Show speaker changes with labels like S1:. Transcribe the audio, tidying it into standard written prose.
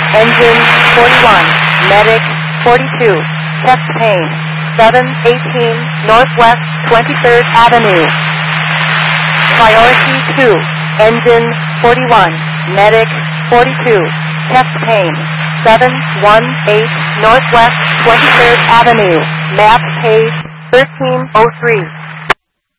S1: Engine 41, Medic 42, chest pain 718 Northwest 23rd Avenue. Priority 2, Engine 41, Medic 42, chest pain 718 Northwest 23rd Avenue. Map page 1303.